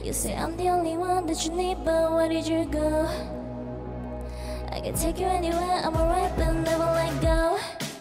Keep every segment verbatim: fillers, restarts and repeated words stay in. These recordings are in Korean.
You say I'm the only one that you need, but where did you go? I can take you anywhere, I'm alright, but never let go.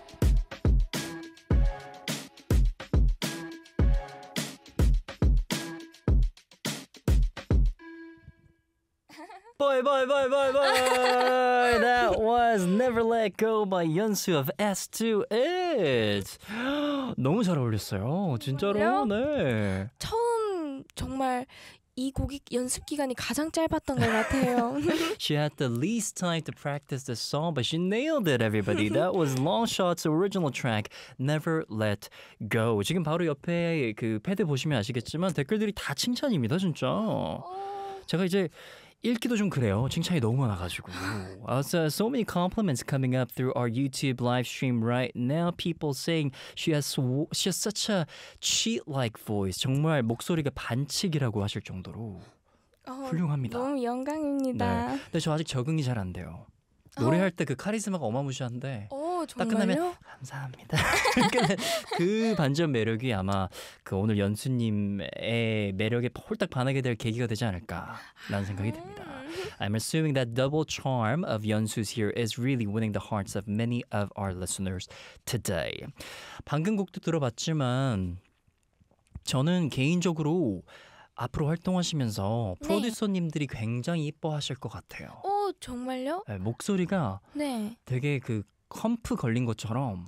Boy, boy, boy, boy, boy. That was Never Let Go by 연수 of 에스 투 잇. 너무 잘 어울렸어요. 진짜로. 네. 처음 정말 이 곡이 연습 기간이 가장 짧았던 것 같아요. She had the least time to practice the song, but she nailed it, everybody. That was Longshot's original track, Never Let Go. 지금 바로 옆에 그 패드 보시면 아시겠지만 댓글들이 다 칭찬입니다, 진짜. 제가 이제 읽기도 좀 그래요. 칭찬이 너무 많아가지고. Uh, so, so many compliments coming up through our YouTube live stream right now. People saying she has she has such a cheat-like voice. 정말 목소리가 반칙이라고 하실 정도로 어, 훌륭합니다. 너무 영광입니다. 네. 근데 저 아직 적응이 잘 안 돼요. 노래할 때 그 카리스마가 어마무시한데 오, 딱 정말요? 끝나면 감사합니다. 그 반전 매력이 아마 그 오늘 연수님의 매력에 홀딱 반하게 될 계기가 되지 않을까라는 생각이 듭니다. I'm assuming that double charm of 연수's here is really winning the hearts of many of our listeners today. 방금 곡도 들어봤지만 저는 개인적으로 앞으로 활동하시면서 네. 프로듀서님들이 굉장히 이뻐하실 것 같아요. 오, 정말요? 네, 목소리가 네. 되게 그 컴프 걸린 것처럼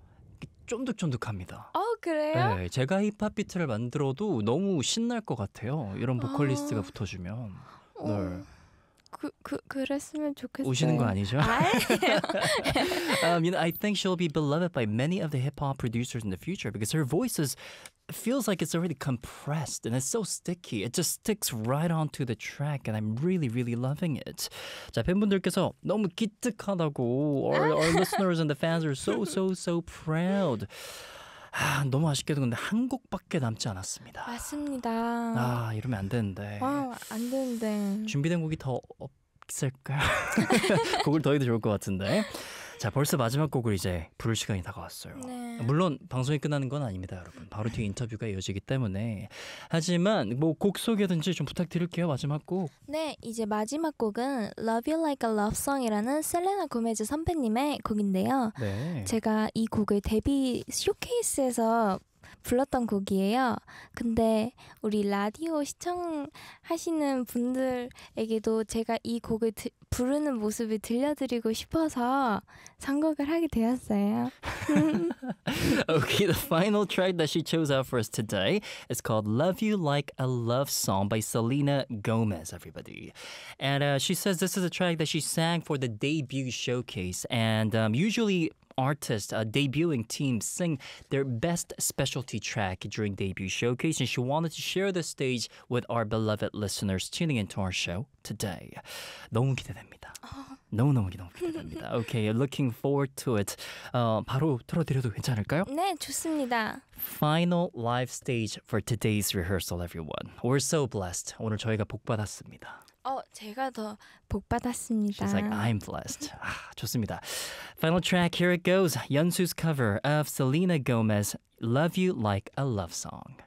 쫀득쫀득합니다. 어, 그래요? 네, 제가 힙합 비트를 만들어도 너무 신날 것 같아요. 이런 보컬리스트가 아. 붙어주면. 어, 네. 그, 그, 그랬으면 좋겠어요. 우시는 거 아니죠? 아니에요. um, you know, I think she'll be beloved by many of the hip hop producers in the future because her voice is feels like it's already compressed and it's so sticky. It just sticks right onto the track and I'm really, really loving it. 자, 팬분들께서 너무 기특하다고 our, our listeners and the fans are so, so, so proud. 아, 너무 아쉽게도 근데 한 곡밖에 남지 않았습니다. 맞습니다. 아, 이러면 안 되는데. 아, 안 되는데. 준비된 곡이 더 없을까요? 곡을 더 해도 좋을 것 같은데. 자, 벌써 마지막 곡을 이제 부를 시간이 다가왔어요. 네. 물론 방송이 끝나는 건 아닙니다, 여러분. 바로 뒤에 인터뷰가 이어지기 때문에. 하지만 뭐 곡 소개든지 좀 부탁드릴게요, 마지막 곡. 네, 이제 마지막 곡은 Love You Like a Love Song이라는 셀레나 고메즈 선배님의 곡인데요. 네. 제가 이 곡을 데뷔 쇼케이스에서 불렀던 곡이에요. 근데 우리 라디오 시청하시는 분들에게도 제가 이 곡을 드, 부르는 모습을 들려드리고 싶어서 선곡을 하게 되었어요. Okay, the final track that she chose out for us today is called Love You Like a Love Song by Selena Gomez, everybody. And uh, she says this is a track that she sang for the debut showcase. And um, usually artists, uh, debuting teams sing their best specialty track during debut showcase, and she wanted to share the stage with our beloved listeners tuning into our show today. 너무 기대됩니다. 너무너무 너무 기대됩니다. Okay, looking forward to it. 어, 바로 틀어드려도 괜찮을까요? 네, 좋습니다. Final live stage for today's rehearsal, everyone. We're so blessed. 오늘 저희가 복 받았습니다. 어, 제가 더 복 받았습니다. She's like, I'm blessed. 아, 좋습니다. Final track, here it goes. 연수's cover of Selena Gomez, Love You Like a Love Song.